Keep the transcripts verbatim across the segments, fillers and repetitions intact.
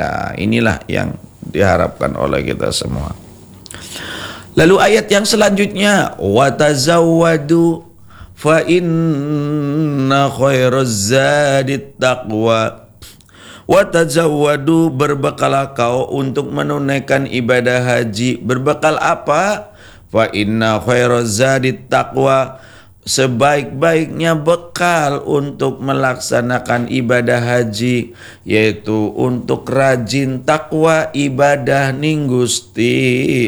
Nah, inilah yang diharapkan oleh kita semua. Lalu ayat yang selanjutnya, wa tazawwadu fa inna khairaz zadit taqwa. Wa tazawwadu, berbekalah kau untuk menunaikan ibadah haji. Berbekal apa? Fa inna khairaz zadit taqwa. Sebaik-baiknya bekal untuk melaksanakan ibadah haji yaitu untuk rajin takwa ibadah ning Gusti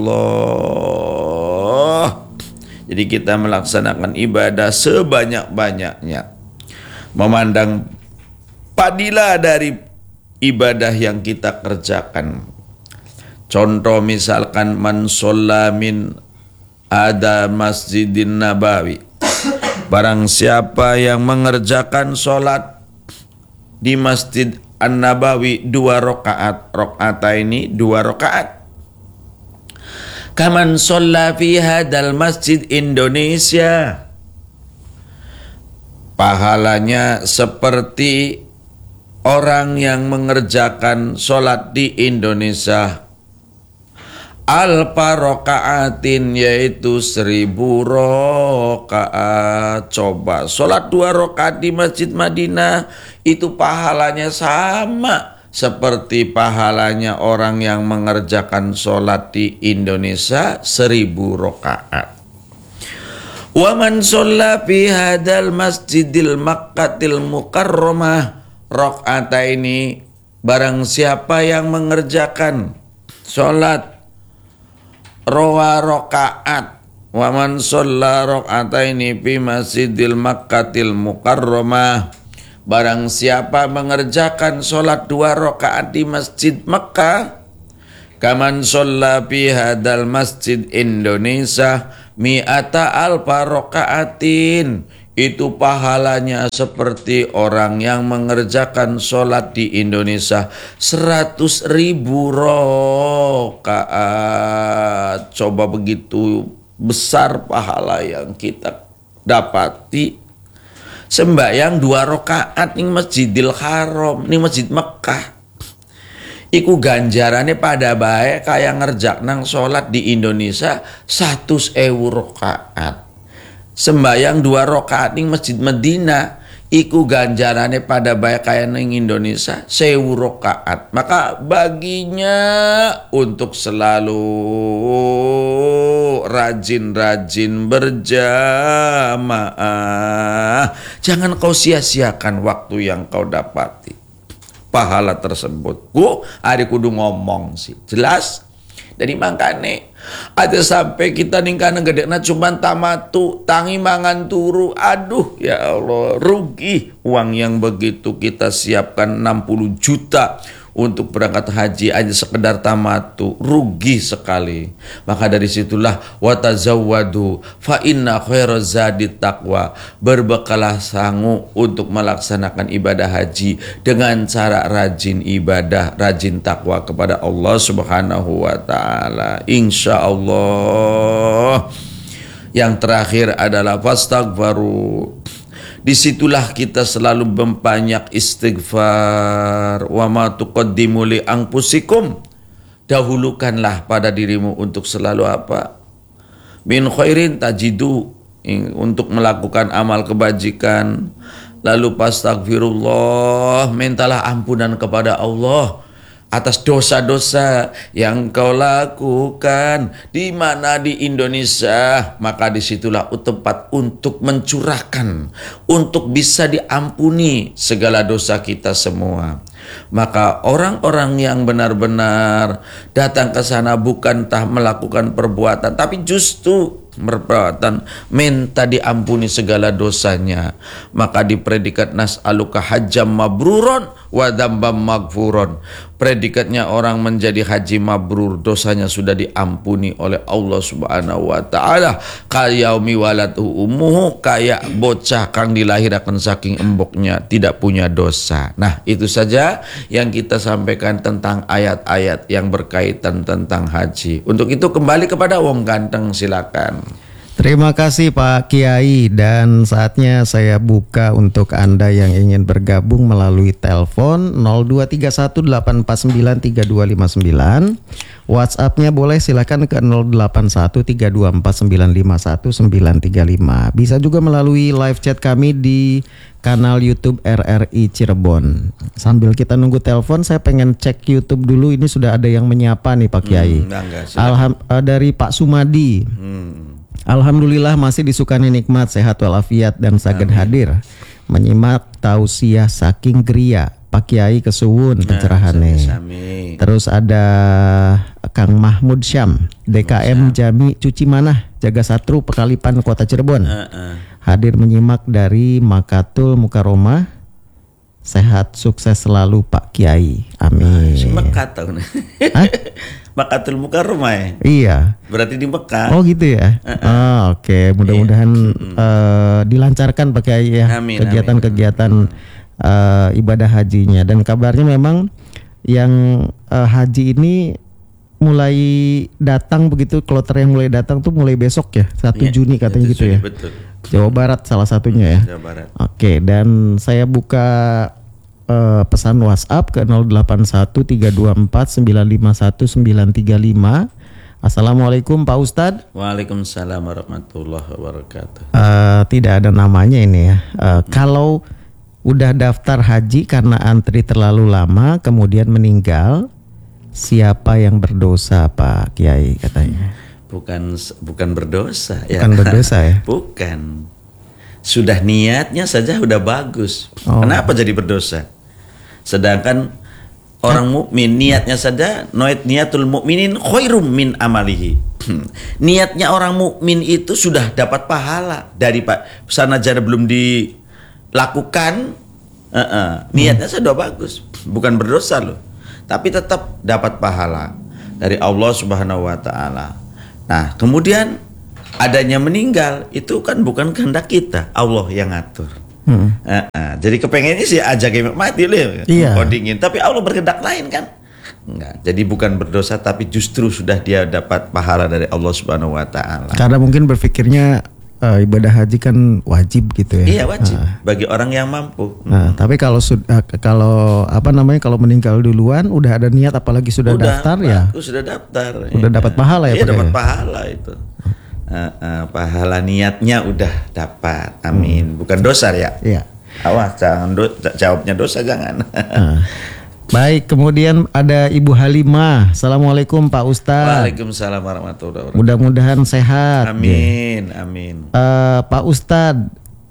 Allah. Jadi kita melaksanakan ibadah sebanyak-banyaknya, memandang padilah dari ibadah yang kita kerjakan. Contoh misalkan man sholla min ada Masjidin Nabawi, barang siapa yang mengerjakan sholat di Masjid An-Nabawi dua rakaat, rakaat ini dua rakaat. Kaman sholla fi hadal masjid Indonesia, pahalanya seperti orang yang mengerjakan sholat di Indonesia alfa rokaatin, yaitu seribu rokaat. Coba sholat dua rokaat di Masjid Madinah itu pahalanya sama seperti pahalanya orang yang mengerjakan sholat di Indonesia seribu rokaat. Wa man sholla fi hadal masjidil Makkatil Mukarramah rokaat ini, barang siapa yang mengerjakan sholat rowa rokaat, wa man sholla rakaataini fi Masjidil Makkatil Mukarramah, barang siapa mengerjakan sholat dua rakaat di Masjid Makkah, kaman sholla fi hadal masjid Indonesia mi'ata alfa rakaatin, itu pahalanya seperti orang yang mengerjakan sholat di Indonesia seratus ribu rakaat. Coba begitu besar pahala yang kita dapati sembahyang dua rakaat ning Masjidil Haram, ning Masjid Mekah. Iku ganjarannya pada baik kayak ngerjak nang sholat di Indonesia seratus ribu rakaat. Sembayang dua rakaat ning Masjid Medina iku ganjarannya pada baik kayak ning Indonesia sewu rakaat. Maka baginya untuk selalu rajin-rajin berjamaah. Jangan kau sia-siakan waktu yang kau dapati pahala tersebut. Ku hari kudu ngomong sih jelas. Dari makane ada sampai kita ningkana gedekna cuman tamatu tangi mangan turu. Aduh ya Allah, rugi uang yang begitu kita siapkan enam puluh juta untuk berangkat haji aja sekedar tamatu, rugi sekali. Maka dari situlah wa tazawwadu fa inna khairaz zadit taqwa, berbekalah sangu untuk melaksanakan ibadah haji dengan cara rajin ibadah, rajin takwa kepada Allah Subhanahu wa taala. Insyaallah. Yang terakhir adalah fastaghfaru. Disitulah kita selalu memperbanyak istighfar. Wa ma tuqaddimu li anfusikum, dahulukanlah pada dirimu untuk selalu apa? Min khairin tajidu, untuk melakukan amal kebajikan. Lalu pastaghfirullah, mintalah ampunan kepada Allah atas dosa-dosa yang kau lakukan di mana di Indonesia. Maka disitulah tempat untuk mencurahkan, untuk bisa diampuni segala dosa kita semua. Maka orang-orang yang benar-benar datang ke sana bukan tah melakukan perbuatan, tapi justru perbuatan minta diampuni segala dosanya, maka di predikat nas'aluka hajjam mabruron wa dzambam maghfuron, predikatnya orang menjadi haji mabrur, dosanya sudah diampuni oleh Allah Subhanahu wa taala. Kayaumi walatu ummuhu, kayak bocah kang dilahirkan saking emboknya tidak punya dosa. Nah, itu saja yang kita sampaikan tentang ayat-ayat yang berkaitan tentang haji. Untuk itu kembali kepada wong ganteng, silakan. Terima kasih Pak Kiai, dan saatnya saya buka untuk Anda yang ingin bergabung melalui telepon nol dua tiga satu delapan empat sembilan tiga dua lima sembilan. WhatsApp-nya boleh silakan ke nol delapan satu tiga dua empat sembilan lima satu sembilan tiga lima. Bisa juga melalui live chat kami di kanal YouTube R R I Cirebon. Sambil kita nunggu telepon, saya pengen cek YouTube dulu. Ini sudah ada yang menyapa nih Pak Kiai. Hmm, enggak, Alham, uh, dari Pak Sumadi. Hmm. Alhamdulillah masih disukani nikmat, sehat walafiat dan saged hadir menyimak tausiah saking Gria Pak Kiai kesuwun pencerahannya. Terus ada Kang Mahmud Syam D K M Jami Cuci Manah Jaga Satru Pekalipan Kota Cirebon. Uh, uh. Hadir menyimak dari Makatul Mukaromah. Sehat sukses selalu Pak Kiai. Amin. Makatul. Makatul Mukaromah ya? Iya. Berarti di Mekah. Oh gitu ya. Uh-uh. Oh, oke, okay. Mudah-mudahan iya. uh, dilancarkan Pak Kiai ya. Amin, kegiatan-kegiatan uh, ibadah hajinya. Dan kabarnya memang yang uh, haji ini mulai datang begitu, kloter yang mulai datang tuh mulai besok ya, satu yeah, Juni katanya gitu Juni, ya. Betul. Jawa Barat salah satunya ya. Jawa Barat. Oke, dan saya buka uh, pesan WhatsApp ke nol delapan satu tiga dua empat sembilan lima satu sembilan tiga lima. Assalamualaikum Pak Ustadz. Waalaikumsalam warahmatullahi wabarakatuh. Uh, tidak ada namanya ini ya. Uh, hmm. Kalau udah daftar haji karena antri terlalu lama kemudian meninggal, siapa yang berdosa Pak Kiai katanya? Bukan bukan berdosa ya. Bukan berdosa ya? Bukan. Sudah niatnya saja udah bagus. Oh. Kenapa jadi berdosa? Sedangkan orang mukmin niatnya saja noit niatul mukminin khairum min amalihi. Niatnya orang mukmin itu sudah dapat pahala dari Pak sanajan belum dilakukan. Uh-uh. Niatnya hmm. sudah bagus. Bukan berdosa loh. Tapi tetap dapat pahala dari Allah Subhanahu wa taala. Nah, kemudian adanya meninggal itu kan bukan kehendak kita, Allah yang ngatur. Hmm. Uh, uh, jadi kepengennya sih aja game mati loh, iya. Kodingin. Tapi Allah berkehendak lain kan? Enggak. Jadi bukan berdosa, tapi justru sudah dia dapat pahala dari Allah Subhanahu wa taala. Karena mungkin berpikirnya uh, ibadah haji kan wajib gitu ya. Iya wajib uh. bagi orang yang mampu. Nah, hmm. tapi kalau sudah uh, kalau apa namanya kalau meninggal duluan udah ada niat apalagi sudah udah, daftar ya. Sudah daftar. Udah ya. Dapat pahala ya. Iya dapat pahala itu. Uh, uh, pahala niatnya udah dapat. Amin. Hmm. Bukan dosa ya. Iya. Awas jangan do, jawabnya dosa jangan. Uh. Baik, kemudian ada Ibu Halimah. Assalamualaikum Pak Ustadz. Waalaikumsalam warahmatullahi wabarakatuh. Mudah-mudahan sehat. Amin, ya. Amin. Uh, Pak Ustadz,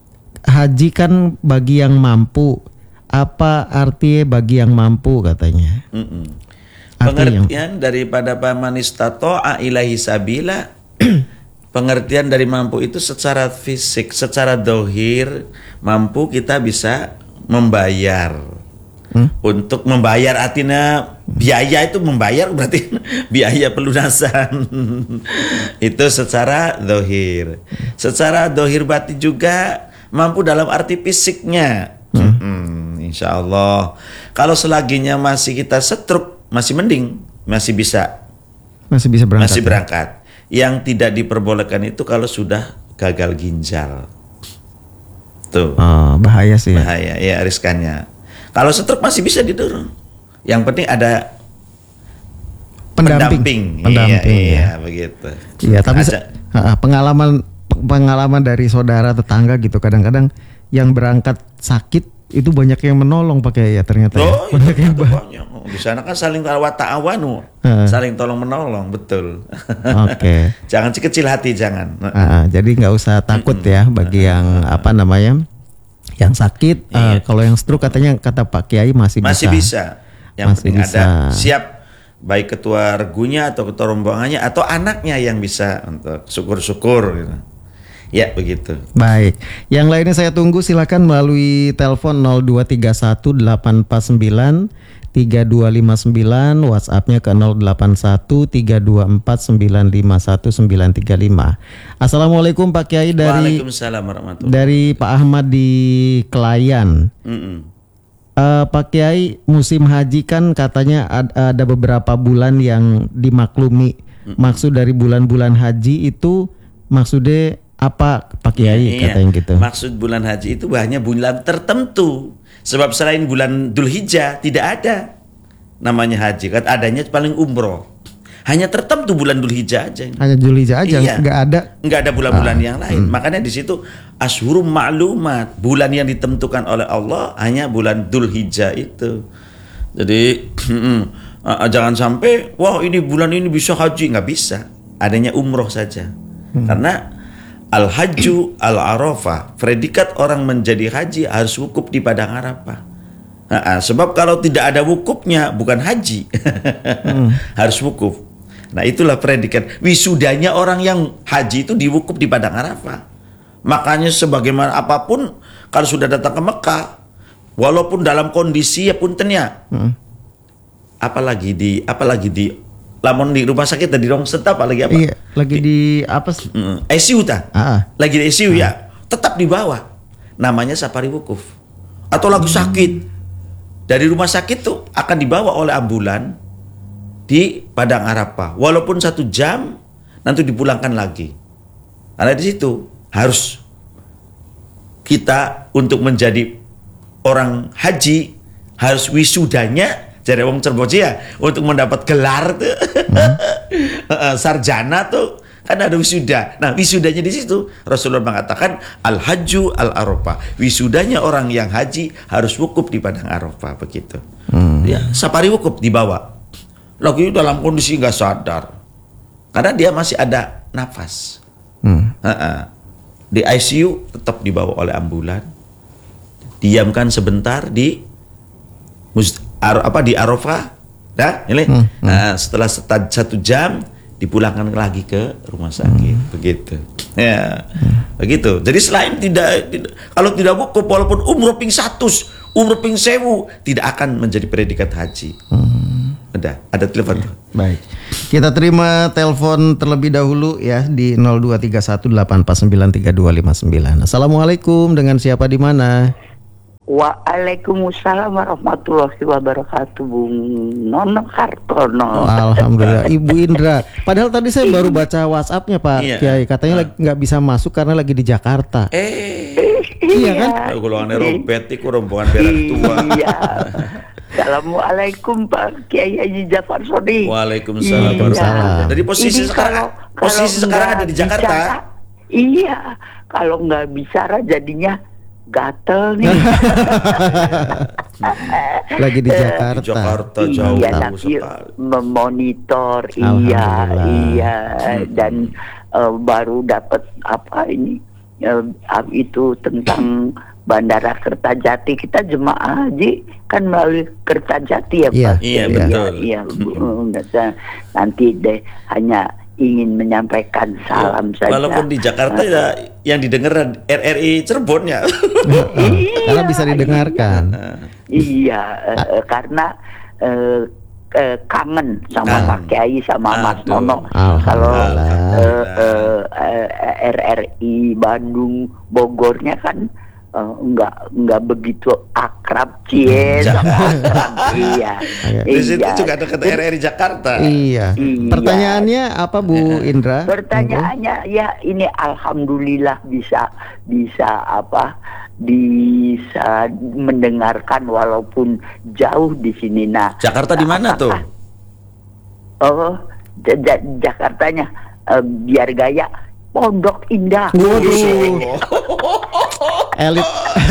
haji kan bagi yang mampu. Apa artinya bagi yang mampu katanya? Mm-mm. Pengertian yang... daripada paman istata'a ilahi sabila. Pengertian dari mampu itu secara fisik, secara dohir mampu kita bisa membayar. Hmm? Untuk membayar artinya biaya itu membayar berarti biaya pelunasan. Itu secara dohir. Secara dohir batin juga mampu dalam arti fisiknya. Hmm. Hmm, insya Allah. Kalau selaginya masih kita setruk masih mending, masih bisa, masih bisa berangkat. Masih berangkat. Ya? Yang tidak diperbolehkan itu kalau sudah gagal ginjal. Tuh. Oh, bahaya sih. Bahaya, ya riskannya. Kalau stroke masih bisa didorong. Yang penting ada pendamping. Pendamping, pendamping iya, ya. iya begitu. Iya, tapi se- pengalaman pengalaman dari saudara tetangga gitu kadang-kadang yang berangkat sakit itu banyak yang menolong pakai ya ternyata. Oh, ya. Banyak iya, yang bah- banyak. Di sana kan saling wa ta'awanu, saling tolong menolong, betul. Oke. Okay. Jangan kecil hati, jangan. Uh, jadi nggak usah takut ya bagi yang apa namanya? Yang sakit, iya. uh, kalau yang stroke katanya kata Pak Kiai masih, masih bisa. bisa. Yang masih penting bisa. Ada siap baik ketua regunya atau ketua rombongannya atau anaknya yang bisa untuk syukur-syukur gitu. Ya begitu. Baik. Yang lainnya saya tunggu silakan melalui telepon nol dua tiga satu delapan empat sembilan tiga dua lima sembilan, WhatsApp-nya ke nol delapan satu tiga dua empat sembilan lima satu sembilan tiga lima. Assalamualaikum Pak Kiai dari Waalaikumsalam warahmatullahi dari Pak Ahmad di Kelayan. Uh, Pak Kiai, musim haji kan katanya ada, ada beberapa bulan yang dimaklumi. Mm-mm. Maksud dari bulan-bulan haji itu maksudnya apa Pak Kiai iya, katanya gitu. Maksud bulan haji itu hanya bulan tertentu. Sebab selain bulan Dzulhijjah tidak ada namanya haji. Kan adanya paling umroh. Hanya tertentu bulan Dzulhijjah aja. Hanya Dzulhijjah aja, iya. nggak ada. Nggak ada bulan-bulan ah. yang lain. Hmm. Makanya di situ Ashhurum Ma'lumat, bulan yang ditentukan oleh Allah hanya bulan Dzulhijjah itu. Jadi uh, jangan sampai wah ini bulan ini bisa haji, nggak bisa. Adanya umroh saja. Hmm. Karena al-hajju al-arafah, predikat orang menjadi haji harus wukuf di padang Arafah. Nah, sebab kalau tidak ada wukufnya bukan haji. hmm. Harus wukuf. Nah itulah predikat wisudanya orang yang haji itu diwukuf di padang Arafah. Makanya sebagaimana apapun kalau sudah datang ke Mekah, walaupun dalam kondisi ya puntennya, hmm. apalagi di apalagi di lamun di rumah sakit tadi dong setap apalagi apa? Iya, lagi di, di apa? Mm, I C U ta? Ah. Lagi di I C U ah. ya, tetap dibawa. Namanya safari wukuf. Atau lagi sakit dari rumah sakit tuh akan dibawa oleh ambulan di padang Arafah, walaupun satu jam nanti dipulangkan lagi. Karena di situ harus kita untuk menjadi orang haji harus wisudanya jadi wong cerboci ya untuk mendapat gelar tuh hmm. sarjana tuh kan ada wisuda. Nah wisudanya di situ Rasulullah mengatakan al hajju al arafah, wisudanya orang yang haji harus wukuf di padang Arafah begitu. Hmm. Ya safari wukuf dibawa. Lagi dalam kondisi nggak sadar karena dia masih ada nafas. Hmm. Di I C U tetap dibawa oleh ambulan, diamkan sebentar di apa di Arafah, dah, ini. Hmm. Hmm. Nah, setelah satu jam dipulangkan lagi ke rumah sakit, hmm. begitu. Ya, hmm. begitu. Jadi selain tidak, tidak kalau tidak wukuf walaupun umroh ping satus, umroh ping sewu tidak akan menjadi predikat haji. Hmm. Ada, ada telepon. Ya, baik. Kita terima telepon terlebih dahulu ya di nol dua tiga satu delapan empat sembilan tiga dua lima sembilan. Assalamualaikum, dengan siapa di mana? Waalaikumsalam warahmatullahi wabarakatuh, Bung Nono Kartono. Alhamdulillah, Ibu Indra. Padahal tadi saya baru baca WhatsApp-nya Pak iya. Kiai, katanya lagi nggak bisa masuk karena lagi di Jakarta. Eh, iya kan? Golongan rompet itu rombongan berak tua. Iya. Assalamualaikum Pak Kiai Haji Jafar Sodiq. Waalaikumsalam. Iya. Dari posisi ini sekarang, kalau, posisi kalau sekarang ada di Jakarta. Bicara, iya, kalau nggak bicara jadinya gatel nih. Lagi di Jakarta. Di Jakarta jauh iya, nanti memonitor, iya, iya, dan uh, baru dapat apa ini uh, itu tentang Bandara Kertajati. Kita jemaah haji kan melalui Kertajati ya Pak. Iya, iya betul. Iya, iya. Nanti deh hanya ingin menyampaikan salam ya, saja. Walaupun di Jakarta ya yang didengar R R I Cirebon ya. Iya, karena bisa didengarkan. Iya, uh, karena uh, uh, kangen sama ah. Pak Kiai sama Aduh. Mas Nono. Kalau uh, uh, uh, R R I Bandung Bogornya kan Uh, enggak enggak begitu akrab cie sama akrab. Iya. Di situ iya. juga ada kata R R I Jakarta. Iya. iya. Pertanyaannya apa Bu Indra? Pertanyaannya ya ini alhamdulillah bisa bisa apa bisa mendengarkan walaupun jauh di sini. Nah, Jakarta di mana tuh? Oh, J- J- Jakartanya uh, biar gaya Pondok Indah. Waduh. Elit.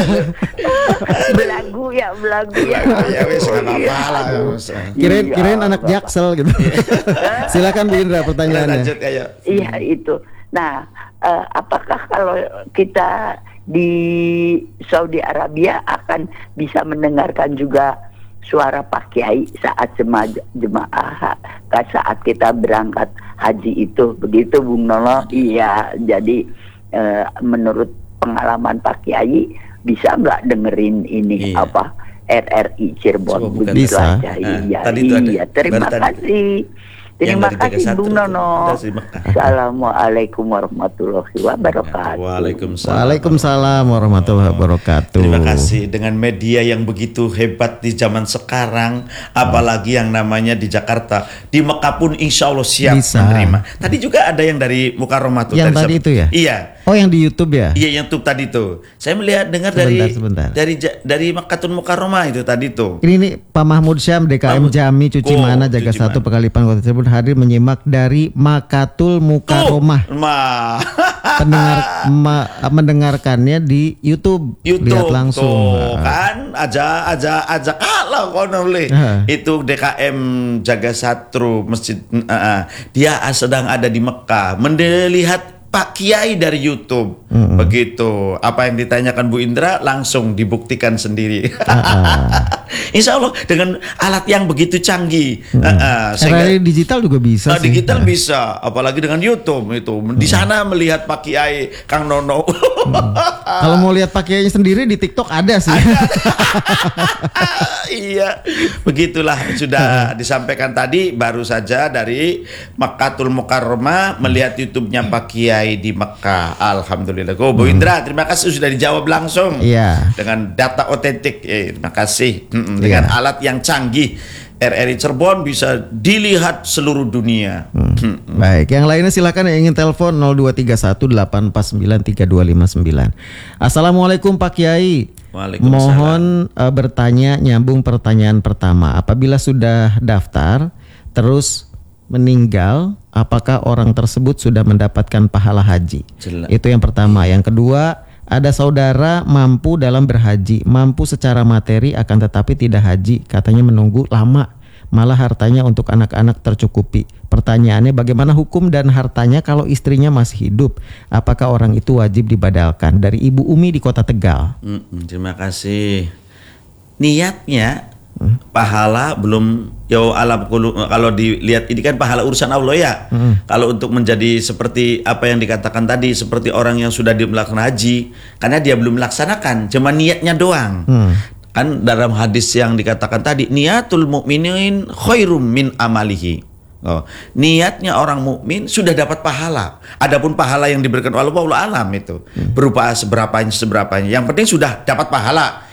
Belagu ya, belagu ya. Ya wes apa-apa lah. Kirain kirain anak Jaksel gitu. Silakan Bu Indra pertanyaannya. Lanjut kayak. Iya itu. Nah, uh, apakah kalau kita di Saudi Arabia akan bisa mendengarkan juga suara Pak Kiai saat jemaah jemaah saat kita berangkat haji itu, begitu Bung Nono? Iya. Jadi uh, menurut pengalaman Pak Kiai bisa nggak dengerin ini iya. apa R R I Cirebon begitu bisa. aja. Nah, iya, tadi iya. Ada, terima kasih. Terima kasih Bung Nono. Assalamualaikum warahmatullahi wabarakatuh. Waalaikumsalam. Waalaikumsalam warahmatullahi wabarakatuh. Terima kasih dengan media yang begitu hebat di zaman sekarang, apalagi yang namanya di Jakarta, di Mekah pun insya Allah siap bisa. menerima. Tadi juga ada yang dari Mukarramah tuh. Yang tadi, tadi itu ya? Iya. Oh, yang di YouTube ya? Iya, yang YouTube tadi tuh. Saya melihat dengar sebentar, dari sebentar. dari dari Makkatul Mukarramah itu tadi tuh. Ini nih Pak Mahmud Syam D K M Mahmud. Jami Cuci Oh, Mana Jaga Cuci Satu Mana. Pekalipan Kota Cirebon hadir menyimak dari Makkatul Mukarramah. Ma. Pendengar ma, mendengarkannya di YouTube, YouTube lihat langsung. tuh, kan aja aja aja kalau kono le. Ah. Itu D K M Jaga Satru Masjid uh, uh, dia sedang ada di Mekah melihat Pak Kiai dari YouTube. Mm-hmm. Begitu. Apa yang ditanyakan Bu Indra langsung dibuktikan sendiri. Uh-uh. Insya Allah dengan alat yang begitu canggih. Mm-hmm. uh-uh, sehingga, R R I digital juga bisa uh, sih. Digital nah. bisa, apalagi dengan YouTube itu. Mm-hmm. Di sana melihat Pak Kiai Kang Nono. mm. Kalau mau lihat Pak Kiai sendiri di TikTok ada sih. Ada. Iya. Begitulah sudah disampaikan tadi baru saja dari Makkatul Mukarramah melihat YouTube-nya Pak Kiai di Mekah. Alhamdulillah. Go Bu Indra, terima kasih sudah dijawab langsung. Iya. Dengan data otentik. Eh, terima kasih. Mm-mm. Dengan iya. alat yang canggih. R R I Cirebon bisa dilihat seluruh dunia. Hmm. Hmm. Baik, yang lainnya silakan yang ingin telepon nol dua tiga satu delapan empat sembilan tiga dua lima sembilan. Assalamualaikum Pak Kiai. Mohon uh, bertanya nyambung pertanyaan pertama. Apabila sudah daftar terus meninggal, apakah orang tersebut sudah mendapatkan pahala haji? Jelas. Itu yang pertama. Yang kedua, ada saudara mampu dalam berhaji, mampu secara materi akan tetapi tidak haji, katanya menunggu lama, malah hartanya untuk anak-anak tercukupi. Pertanyaannya, bagaimana hukum dan hartanya kalau istrinya masih hidup? Apakah orang itu wajib dibadalkan? Dari Ibu Umi di Kota Tegal. Hmm, terima kasih. Niatnya hmm. pahala belum yo alam kalau dilihat ini kan pahala urusan Allah ya. Hmm. Kalau untuk menjadi seperti apa yang dikatakan tadi, seperti orang yang sudah melaksanakan haji, karena dia belum melaksanakan, cuma niatnya doang. Hmm. Kan dalam hadis yang dikatakan tadi, niatul mukminin khairum min amalihi. Oh, niatnya orang mukmin sudah dapat pahala. Adapun pahala yang diberikan Allah, Allah alam itu hmm. berupa seberapanya seberapanya. Yang penting sudah dapat pahala.